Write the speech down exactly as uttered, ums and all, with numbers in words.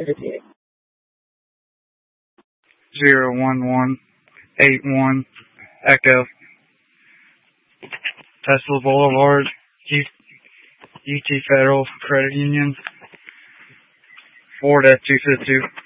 Zero one one eight one Echo. Tesla Boulevard, U T Federal Credit Union, Ford F two fifty.